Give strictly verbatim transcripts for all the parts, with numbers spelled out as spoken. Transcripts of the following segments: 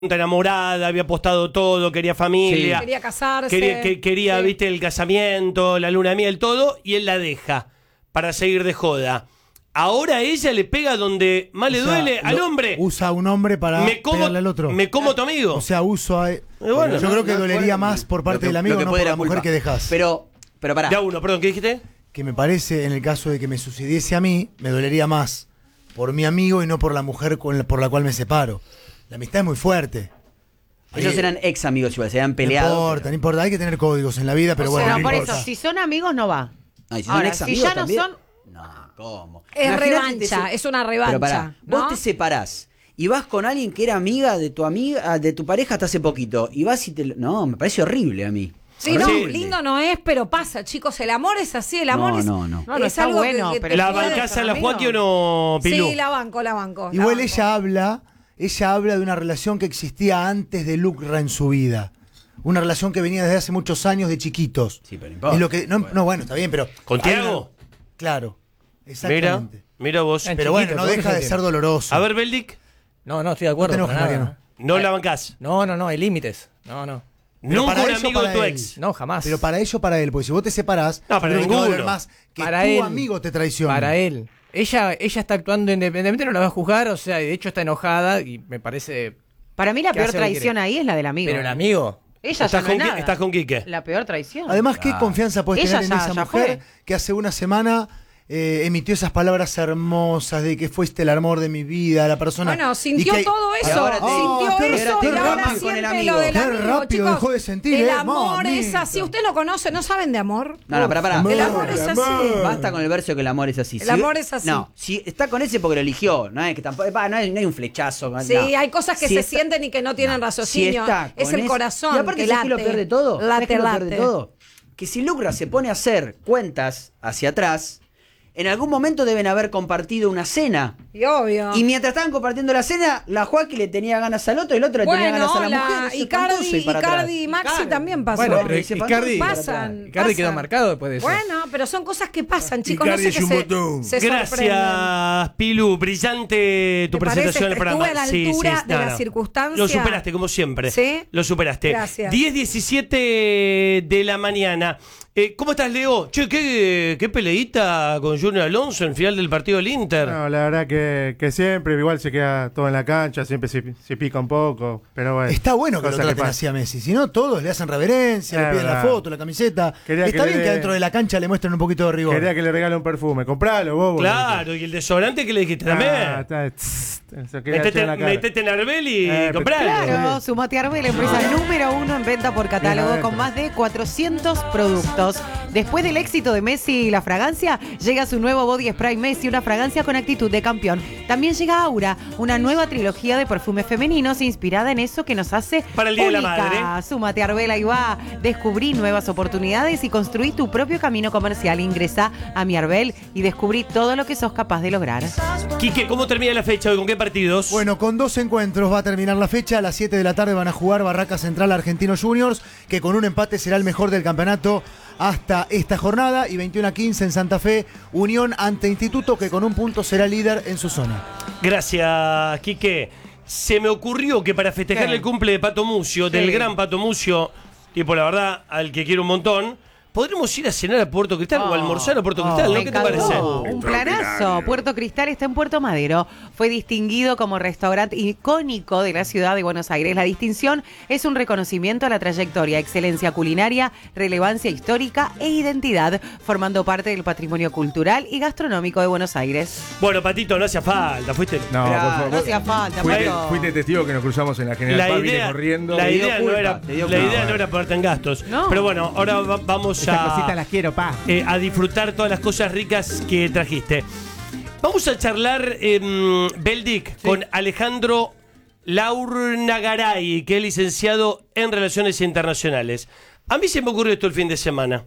enamorada, había apostado todo, quería familia, sí. quería casarse, quería, que, quería sí. viste, el casamiento, la luna de miel, todo, y él la deja para seguir de joda. Ahora ella le pega donde más le o sea, duele al hombre. Usa a un hombre para me como, pegarle al otro. Me como a tu amigo. O sea, uso a... Bueno, yo no, creo que no dolería más por parte que, del amigo, no por la, la mujer que dejas. Pero, pero pará. Ya uno, perdón, ¿qué dijiste? Que me parece, en el caso de que me sucediese a mí, me dolería más por mi amigo y no por la mujer con la, por la cual me separo. La amistad es muy fuerte. Ellos eran ex amigos igual, se habían peleado. No importa, pero... no importa, hay que tener códigos en la vida, pero o bueno. sea, no por importa. eso, si son amigos no va. Ay, si son Ahora, ex si ya también, no son... No, ¿cómo? Es Imagínate revancha, te... es una revancha. Pero pará, ¿no? vos te separás y vas con alguien que era amiga de tu amiga, de tu pareja hasta hace poquito, y vas y te... No, me parece horrible a mí. Sí, no, lindo no es, pero pasa, chicos. El amor es así, el amor no, es. No, no, no. no es está algo bueno, que, que pero ¿la bancás a la Joaquín o no, Pilú? Sí, la banco, la banco. Igual la banco. ella habla, ella habla de una relación que existía antes de Lucra en su vida. Una relación que venía desde hace muchos años de chiquitos. Sí, pero importa. Es lo que, no, bueno. no, bueno, está bien, pero. ¿Con Tiago? Una, claro, exactamente. Mira, mira vos. Pero chiquito, bueno, no deja de ser doloroso. A ver, Beldic. No, no, estoy de acuerdo. No para nada. No la bancás. No, no, no, hay límites. No, no. Pero Nunca para un eso, amigo de para tu él. ex. No, jamás. Pero para ello, para él, porque si vos te separás, no, para creo que te va a doler ninguno. más que para tu él, amigo te traiciona. Para él. Ella, ella está actuando independientemente, no la va a juzgar, o sea, de hecho está enojada y me parece... Para mí la ¿Qué peor hace lo que traición quiere? ahí es la del amigo. Pero el amigo... Ella ya ¿Estás, no con, es nada. ¿Estás con Quique? La peor traición. Además, ¿qué Ah. confianza puedes Ella tener ya- en esa ya mujer fue. que hace una semana eh, emitió esas palabras hermosas de que fuiste el amor de mi vida, la persona... Bueno, sintió y que, todo eso. ahora te- sintió qué eso qué y ahora rápido con el siente amigo. lo del Qué amigo, rápido chicos. dejó de sentir, El eh, amor es mamita. así. Usted lo conoce, ¿no saben de amor? No, no, pará, pará. El amor es así. Basta con el verso que el amor es así. El Si- amor es así. No, si está con ese porque lo eligió, no es que tampoco, no hay, no hay un flechazo. Sí, no. hay cosas que Si se está- sienten y que no tienen no, raciocinio. si está es con el ese- corazón Y aparte, que ¿sabes qué late. es lo peor de todo? ¿Sabes Late, qué es lo peor de late. todo? Que si Lucra se pone a hacer cuentas hacia atrás, en algún momento deben haber compartido una cena. Y obvio. Y mientras estaban compartiendo la cena, la Joaquín le tenía ganas al otro y el otro le tenía ganas a Bueno, la la mujer. Eso es espantoso Icardi, y para atrás. Icardi y Maxi Icardi. también pasó. Bueno, pero Ese Icardi, pasan, Icardi pasan. quedó marcado después de eso. Bueno, pero son cosas que pasan, chicos. Icardi no es sé un que botón. se, se sorprenden. Gracias, Pilu. Brillante tu ¿Te presentación parece? del programa. Estuve a la altura de la circunstancia. Lo superaste, como siempre. ¿Sí? Lo superaste. Gracias. diez diecisiete de la mañana. Eh, ¿Cómo estás, Leo? Che, qué, qué peleita con Junior Alonso en final del partido del Inter. No, la verdad que, que siempre, igual se queda todo en la cancha, siempre se, se pica un poco, pero bueno. Está bueno que lo cosas traten pasan. así a Messi. Si no, todos le hacen reverencia, Es le piden la verdad. foto, la camiseta. Quería Está que bien le que dé- dentro de la cancha le muestren un poquito de rigor. Quería que le regale un perfume, compralo, bobo. Claro, y el desodorante que le dijiste Ah, también. está, tss, se quería echar Metete, en la cara. metete en Arbel y Eh, pero- compralo. Claro, sumate a Arbel, empresa número uno en venta por catálogo Bien con adentro. más de cuatrocientos productos. Después del éxito de Messi y la fragancia, llega su nuevo Body Spray Messi, una fragancia con actitud de campeón. También llega Aura, una nueva trilogía de perfumes femeninos inspirada en eso que nos hace Para el Día de la única. Madre. Súmate a Arbel, ahí va. Descubrí nuevas oportunidades y construí tu propio camino comercial. Ingresa a mi Arbel y descubrí todo lo que sos capaz de lograr. Quique, ¿cómo termina la fecha hoy? ¿Con qué partidos? Bueno, con dos encuentros va a terminar la fecha. A las siete de la tarde van a jugar Barraca Central Argentinos Juniors, que con un empate será el mejor del campeonato hasta esta jornada. Y veintiuno a quince en Santa Fe, Unión ante Instituto, que con un punto será líder en su zona. Gracias, Quique. Se me ocurrió que para festejar ¿Qué? el cumple de Pato Mucio, Sí. del gran Pato Mucio, tipo la verdad, al que quiero un montón, podremos ir a cenar a Puerto Cristal o Oh. a almorzar a Puerto Cristal, ¿no? Me ¿Qué te encantó. parece? Un planazo. Puerto Cristal está en Puerto Madero. Fue distinguido como restaurante icónico de la ciudad de Buenos Aires. La distinción es un reconocimiento a la trayectoria, excelencia culinaria, relevancia histórica e identidad, formando parte del patrimonio cultural y gastronómico de Buenos Aires. Bueno, Patito, no hacía falta, fuiste... No, Mirá, por favor. No hacía falta, Fuiste, Pato. fuiste testigo que nos cruzamos en la General La Paz, vine idea, corriendo. la Te dio idea no culpa, era, te dio la culpa. idea no era ponerte en gastos. No. Pero bueno, ahora va- vamos Estas a... cositas las quiero, pa. eh, a disfrutar todas las cosas ricas que trajiste. Vamos a charlar, eh, Beldic, con Alejandro Laurnagaray, que es licenciado en Relaciones Internacionales. A mí se me ocurrió esto el fin de semana.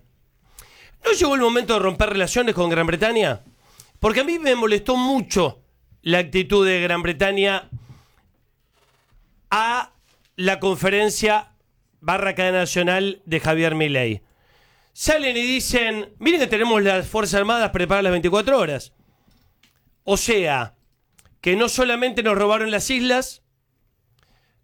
¿No llegó el momento de romper relaciones con Gran Bretaña? Porque a mí me molestó mucho la actitud de Gran Bretaña a la conferencia barra cadena nacional de Javier Milei. Salen y dicen, miren que tenemos las Fuerzas Armadas preparadas las veinticuatro horas. O sea, que no solamente nos robaron las islas,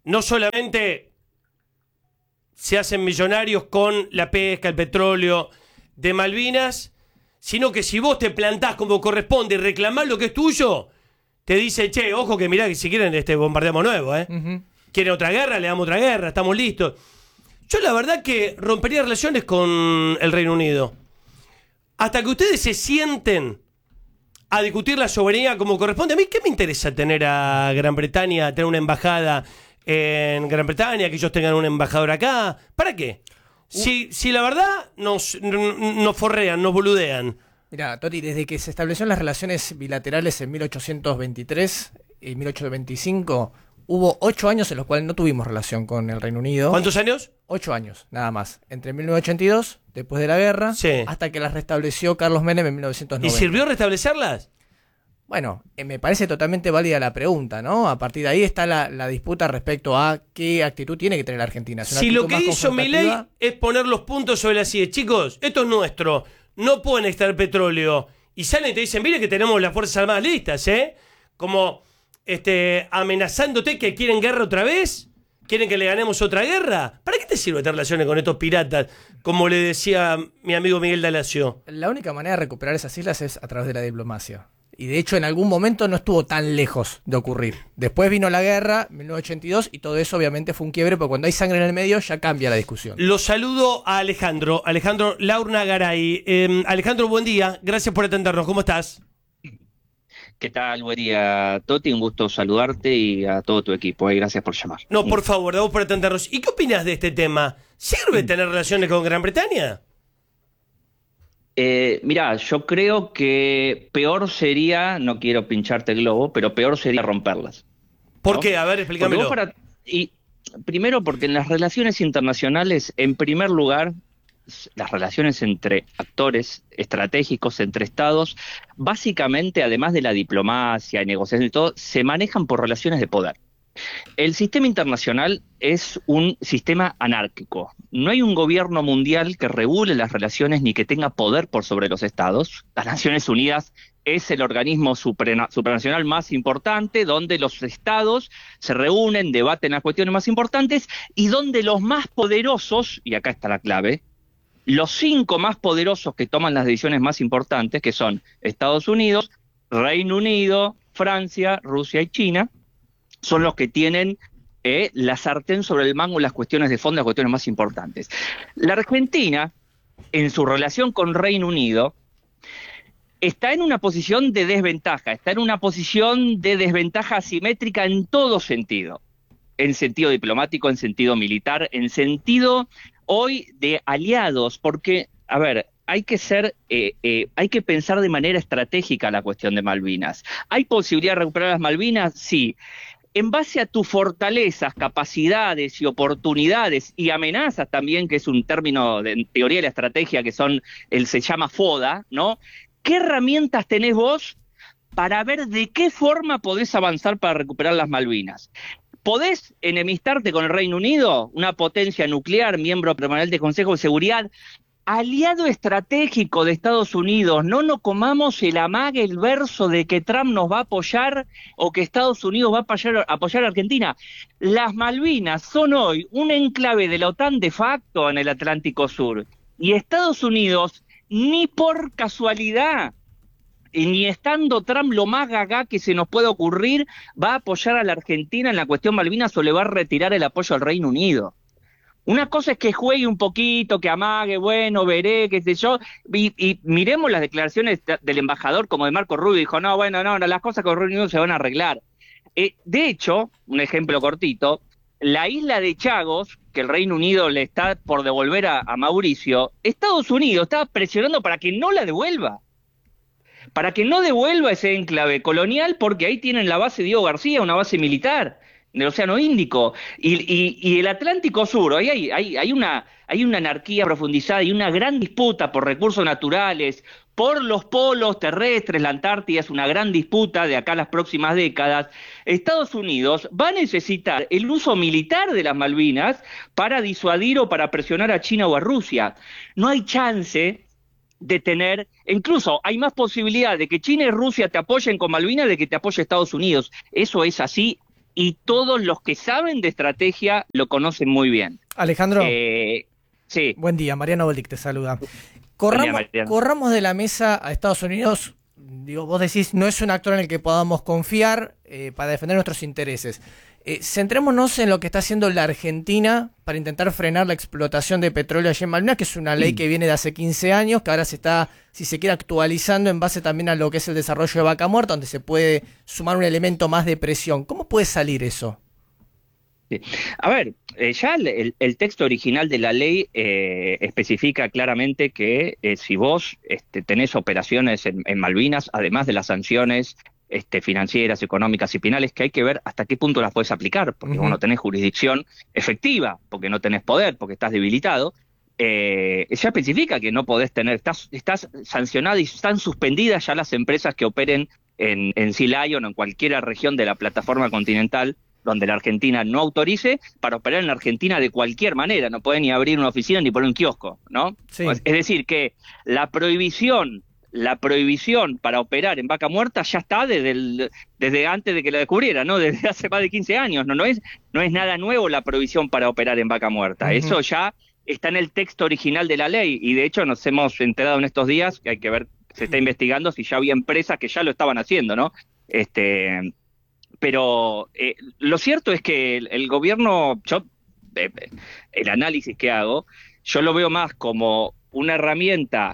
no solamente se hacen millonarios con la pesca, el petróleo de Malvinas, sino que si vos te plantás como corresponde y reclamás lo que es tuyo, te dice, che, ojo que mirá que si quieren este bombardeamos nuevo, ¿eh? Uh-huh. ¿Quieren otra guerra? Le damos otra guerra, estamos listos. Yo la verdad que rompería relaciones con el Reino Unido. Hasta que ustedes se sienten a discutir la soberanía como corresponde. A mí, ¿qué me interesa tener a Gran Bretaña, tener una embajada en Gran Bretaña, que ellos tengan un embajador acá? ¿Para qué? Si, si la verdad nos, nos forrean, nos boludean. Mira, Toti, desde que se establecieron las relaciones bilaterales en mil ochocientos veintitrés y mil ochocientos veinticinco, hubo ocho años en los cuales no tuvimos relación con el Reino Unido. ¿Cuántos años? Ocho años, nada más. Entre mil novecientos ochenta y dos, después de la guerra, sí, hasta que las restableció Carlos Menem en mil novecientos noventa. ¿Y sirvió restablecerlas? Bueno, eh, me parece totalmente válida la pregunta, ¿no? A partir de ahí está la, la disputa respecto a qué actitud tiene que tener la Argentina. Si lo que hizo Milei es poner los puntos sobre las sillas, chicos, esto es nuestro, no pueden extraer petróleo. Y salen y te dicen, mire que tenemos las Fuerzas Armadas listas, ¿eh? Como este, amenazándote que quieren guerra otra vez, quieren que le ganemos otra guerra. ¿Para qué te sirve tener relaciones con estos piratas? Como le decía mi amigo Miguel D'Alacio. La única manera de recuperar esas islas es a través de la diplomacia. Y de hecho en algún momento no estuvo tan lejos de ocurrir. Después vino la guerra, mil novecientos ochenta y dos, y todo eso obviamente fue un quiebre, porque cuando hay sangre en el medio ya cambia la discusión. Lo saludo a Alejandro, Alejandro Laurna Garay. Eh, Alejandro, buen día, gracias por atendernos, ¿cómo estás? ¿Qué tal? Buen día, Toti, un gusto saludarte y a todo tu equipo, eh. Gracias por llamar. No, por favor, damos por atendernos. ¿Y qué opinas de este tema? ¿Sirve tener relaciones con Gran Bretaña? Eh, mirá, yo creo que peor sería, no quiero pincharte el globo, pero peor sería romperlas. ¿Por ¿no? qué? A ver, explícamelo. Para, y, primero porque en las relaciones internacionales, en primer lugar, las relaciones entre actores estratégicos, entre estados, básicamente, además de la diplomacia y negociación y todo, se manejan por relaciones de poder. El sistema internacional es un sistema anárquico. No hay un gobierno mundial que regule las relaciones ni que tenga poder por sobre los estados. Las Naciones Unidas es el organismo suprena, supranacional más importante, donde los estados se reúnen, debaten las cuestiones más importantes y donde los más poderosos, y acá está la clave, los cinco más poderosos que toman las decisiones más importantes, que son Estados Unidos, Reino Unido, Francia, Rusia y China, son los que tienen eh, la sartén sobre el mango en las cuestiones de fondo, las cuestiones más importantes. La Argentina, en su relación con Reino Unido, está en una posición de desventaja, está en una posición de desventaja asimétrica en todo sentido, en sentido diplomático, en sentido militar, en sentido hoy de aliados, porque, a ver, hay que ser, eh, eh, hay que pensar de manera estratégica la cuestión de Malvinas. ¿Hay posibilidad de recuperar las Malvinas? Sí. En base a tus fortalezas, capacidades y oportunidades y amenazas también, que es un término de en teoría de la estrategia que son, el se llama FODA, ¿no? ¿Qué herramientas tenés vos para ver de qué forma podés avanzar para recuperar las Malvinas? ¿Podés enemistarte con el Reino Unido, una potencia nuclear, miembro permanente del Consejo de Seguridad, aliado estratégico de Estados Unidos? No nos comamos el amague, el verso de que Trump nos va a apoyar o que Estados Unidos va a apoyar, apoyar a Argentina. Las Malvinas son hoy un enclave de la OTAN de facto en el Atlántico Sur. Y Estados Unidos, ni por casualidad, ni estando Trump lo más gaga que se nos pueda ocurrir, va a apoyar a la Argentina en la cuestión Malvinas o le va a retirar el apoyo al Reino Unido. Una cosa es que juegue un poquito, que amague, bueno, veré, qué sé yo, y, y miremos las declaraciones del embajador como de Marco Rubio, dijo, no, bueno, no, las cosas con el Reino Unido se van a arreglar. Eh, de hecho, un ejemplo cortito, la isla de Chagos, que el Reino Unido le está por devolver a, a Mauricio, Estados Unidos estaba presionando para que no la devuelva, para que no devuelva ese enclave colonial, porque ahí tienen la base Diego García, una base militar del Océano Índico, y, y, y el Atlántico Sur, ahí hay, hay, hay, una, hay una anarquía profundizada y una gran disputa por recursos naturales, por los polos terrestres, la Antártida es una gran disputa de acá a las próximas décadas. Estados Unidos va a necesitar el uso militar de las Malvinas para disuadir o para presionar a China o a Rusia. No hay chance de tener, incluso hay más posibilidad de que China y Rusia te apoyen con Malvinas de que te apoye Estados Unidos. Eso es así y todos los que saben de estrategia lo conocen muy bien. Alejandro, Eh, sí. buen día, Mariano Boldic te saluda. Corramos, Mariano. corramos de la mesa a Estados Unidos. Digo, vos decís, no es un actor en el que podamos confiar eh, para defender nuestros intereses. Eh, centrémonos en lo que está haciendo la Argentina para intentar frenar la explotación de petróleo allí en Malvinas, que es una ley que viene de hace quince años, que ahora se está, si se quiere, actualizando en base también a lo que es el desarrollo de Vaca Muerta, donde se puede sumar un elemento más de presión. ¿Cómo puede salir eso? Sí. A ver, eh, ya el, el texto original de la ley eh, especifica claramente que eh, si vos este, tenés operaciones en, en Malvinas, además de las sanciones este, financieras, económicas y penales, que hay que ver hasta qué punto las podés aplicar, porque Uh-huh. vos no tenés jurisdicción efectiva, porque no tenés poder, porque estás debilitado. Eh, ya especifica que no podés tener, estás, estás sancionado y están suspendidas ya las empresas que operen en, en Sea Lion o en cualquier región de la plataforma continental donde la Argentina no autorice para operar en la Argentina de cualquier manera, no puede ni abrir una oficina ni poner un kiosco, ¿no? Sí. Es decir, que la prohibición, la prohibición para operar en Vaca Muerta ya está desde, el, desde antes de que la descubriera, ¿no? Desde hace más de quince años, ¿no? No es, no es nada nuevo la prohibición para operar en Vaca Muerta, Uh-huh. eso ya está en el texto original de la ley, y de hecho nos hemos enterado en estos días, que hay que ver, se está investigando si ya había empresas que ya lo estaban haciendo, ¿no? Este... Pero eh, lo cierto es que el, el gobierno, yo, eh, el análisis que hago, yo lo veo más como una herramienta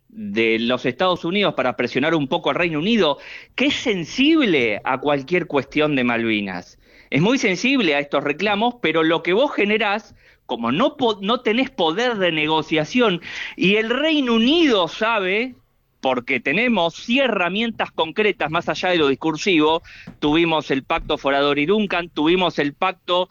de los Estados Unidos para presionar un poco al Reino Unido, que es sensible a cualquier cuestión de Malvinas. Es muy sensible a estos reclamos, pero lo que vos generás, como no, po- no tenés poder de negociación, y el Reino Unido sabe, porque tenemos sí herramientas concretas más allá de lo discursivo, tuvimos el pacto Forador-Duncan, tuvimos el pacto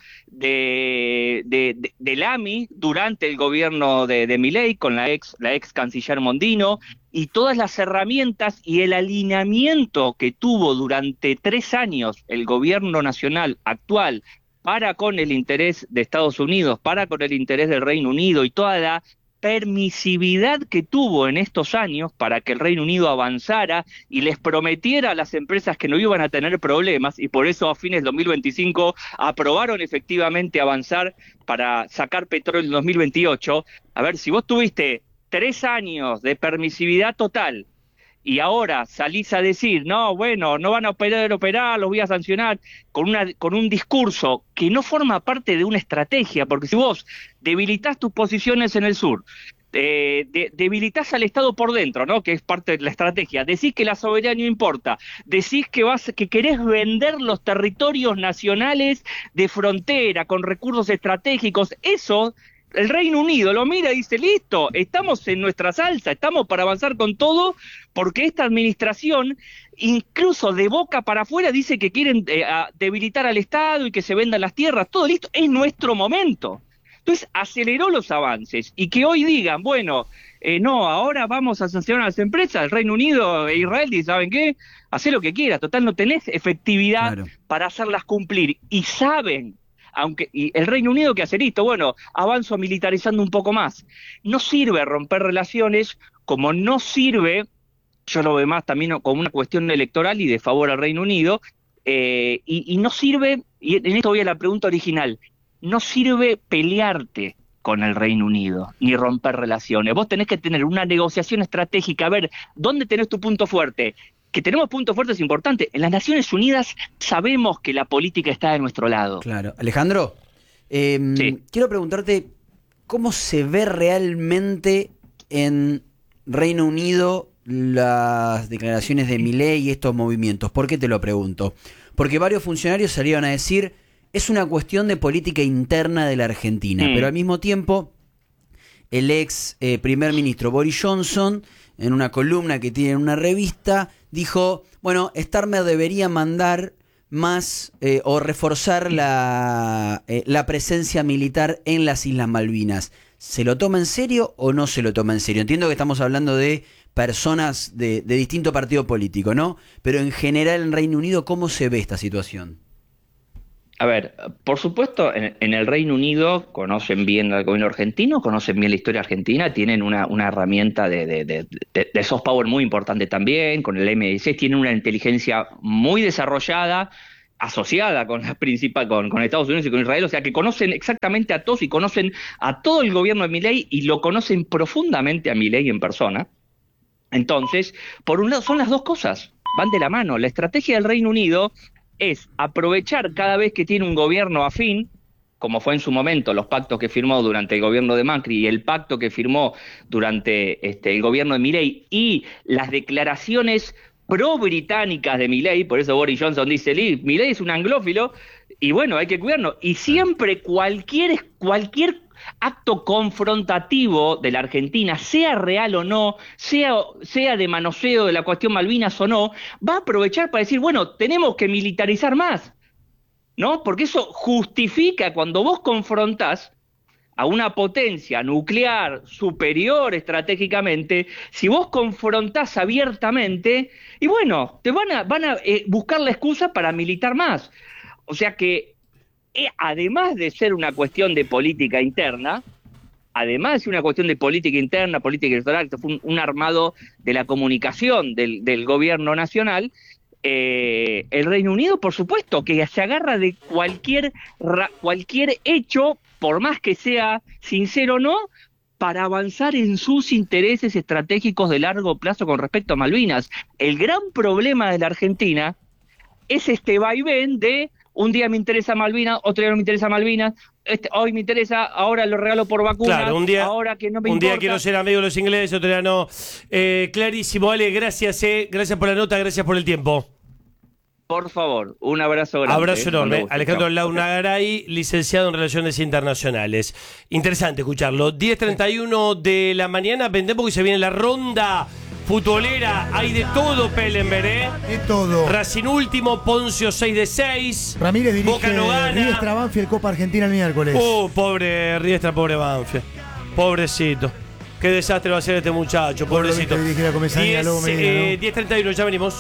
de, de, de, del A M I durante el gobierno de, de Milei con la ex, la ex canciller Mondino, y todas las herramientas y el alineamiento que tuvo durante tres años el gobierno nacional actual para con el interés de Estados Unidos, para con el interés del Reino Unido, y toda la permisividad que tuvo en estos años para que el Reino Unido avanzara y les prometiera a las empresas que no iban a tener problemas, y por eso a fines de dos mil veinticinco aprobaron efectivamente avanzar para sacar petróleo en dos mil veintiocho. A ver, si vos tuviste tres años de permisividad total y ahora salís a decir, no, bueno, no van a operar, operar, los voy a sancionar, con una con un discurso que no forma parte de una estrategia, porque si vos debilitás tus posiciones en el sur, eh, de, debilitás al Estado por dentro, ¿no? Que es parte de la estrategia, decís que la soberanía no importa, decís que vas que querés vender los territorios nacionales de frontera con recursos estratégicos, eso... El Reino Unido lo mira y dice, listo, estamos en nuestra salsa, estamos para avanzar con todo, porque esta administración, incluso de boca para afuera, dice que quieren eh, a debilitar al Estado y que se vendan las tierras, todo listo, es nuestro momento. Entonces aceleró los avances, y que hoy digan, bueno, eh, no, ahora vamos a sancionar a las empresas, el Reino Unido e Israel dicen, ¿saben qué? Hacé lo que quieras, total no tenés efectividad Claro. para hacerlas cumplir, y saben... Aunque, y el Reino Unido, ¿qué hace? Listo, bueno, avanzo militarizando un poco más. No sirve romper relaciones, como no sirve, yo lo veo más también como una cuestión electoral y de favor al Reino Unido, eh, y, y no sirve, y en esto voy a la pregunta original, no sirve pelearte con el Reino Unido, ni romper relaciones. Vos tenés que tener una negociación estratégica, a ver, ¿dónde tenés tu punto fuerte? Que tenemos puntos fuertes importantes. En las Naciones Unidas sabemos que la política está de nuestro lado. Claro. Alejandro, eh, Sí. quiero preguntarte cómo se ve realmente en Reino Unido las declaraciones de Milei y estos movimientos. ¿Por qué te lo pregunto? Porque varios funcionarios salieron a decir, es una cuestión de política interna de la Argentina, Mm. pero al mismo tiempo el ex eh, primer ministro Boris Johnson, en una columna que tiene en una revista, dijo, bueno, Starmer debería mandar más eh, o reforzar la, eh, la presencia militar en las Islas Malvinas. ¿Se lo toma en serio o no se lo toma en serio? Entiendo que estamos hablando de personas de, de distinto partido político, ¿no? Pero en general en Reino Unido, ¿cómo se ve esta situación? A ver, por supuesto, en, en el Reino Unido conocen bien al gobierno argentino, conocen bien la historia argentina, tienen una, una herramienta de, de, de, de, de soft power muy importante también, con el eme dieciséis, tienen una inteligencia muy desarrollada, asociada con la principal, con, con Estados Unidos y con Israel, o sea que conocen exactamente a todos y conocen a todo el gobierno de Milei y lo conocen profundamente a Milei en persona. Entonces, por un lado, son las dos cosas, van de la mano. La estrategia del Reino Unido es aprovechar cada vez que tiene un gobierno afín, como fue en su momento los pactos que firmó durante el gobierno de Macri y el pacto que firmó durante este, el gobierno de Milei y las declaraciones pro-británicas de Milei, por eso Boris Johnson dice, Milei es un anglófilo, y bueno, hay que cuidarnos. Y siempre cualquier, cualquier acto confrontativo de la Argentina, sea real o no, sea, sea de manoseo de la cuestión Malvinas o no, va a aprovechar para decir, bueno, tenemos que militarizar más, ¿no? Porque eso justifica cuando vos confrontás a una potencia nuclear superior estratégicamente, si vos confrontás abiertamente, y bueno, te van a, van a eh, buscar la excusa para militar más. O sea que, eh, además de ser una cuestión de política interna, además de ser una cuestión de política interna, política electoral, esto fue un, un armado de la comunicación del, del gobierno nacional, eh, el Reino Unido, por supuesto, que se agarra de cualquier, ra, cualquier hecho, por más que sea sincero o no, para avanzar en sus intereses estratégicos de largo plazo con respecto a Malvinas. El gran problema de la Argentina es este vaivén de un día me interesa Malvinas, otro día no me interesa Malvinas, este, hoy me interesa, ahora lo regalo por vacuna, claro, un día, ahora que no me un importa. día quiero ser amigo de los ingleses, otro día no. Eh, clarísimo, Ale, gracias, eh, gracias por la nota, gracias por el tiempo. Por favor, un abrazo grande. Abrazo enorme. Gusto, Alejandro Launagaray, licenciado en Relaciones Internacionales. Interesante escucharlo. diez treinta y uno de la mañana, vendemos que se viene la ronda futbolera. Hay de todo, Pellenberg, ¿eh? De todo. Racing último, Poncio seis de seis. Ramírez dirige Boca no gana. Riestra Banfield Copa Argentina el miércoles. Oh, pobre Riestra, pobre Banfield. Pobrecito. Qué desastre va a ser este muchacho, Por lo pobrecito. que dirige la comisaría, luego Medina, ¿no? eh, diez treinta y uno, ya venimos.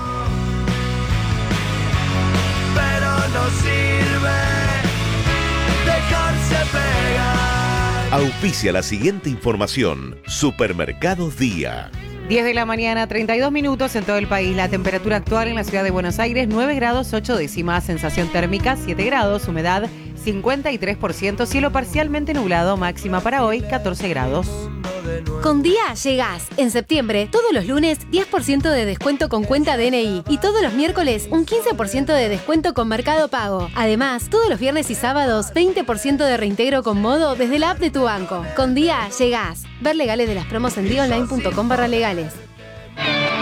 No sirve dejarse pegar. Auspicia la siguiente información. Supermercados Día. diez de la mañana, treinta y dos minutos en todo el país. La temperatura actual en la ciudad de Buenos Aires, nueve grados ocho décimas. Sensación térmica, siete grados. Humedad, cincuenta y tres por ciento. Cielo parcialmente nublado. Máxima para hoy, catorce grados. Con Día llegás. En septiembre, todos los lunes, diez por ciento de descuento con cuenta D N I. Y todos los miércoles, un quince por ciento de descuento con Mercado Pago. Además, todos los viernes y sábados, veinte por ciento de reintegro con Modo desde la app de tu banco. Con Día llegás. Ver legales de las promos en día online punto com barra legales.